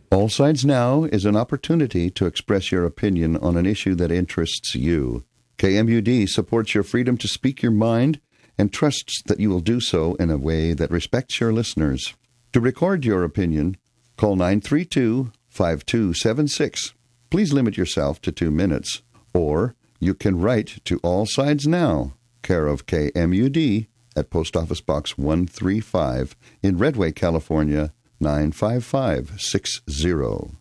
All Sides Now is an opportunity to express your opinion on an issue that interests you. KMUD supports your freedom to speak your mind and trusts that you will do so in a way that respects your listeners. To record your opinion, call 932-5276. Please limit yourself to 2 minutes. Or you can write to All Sides Now, care of KMUD, at Post Office Box 135 in Redway, California, 95560.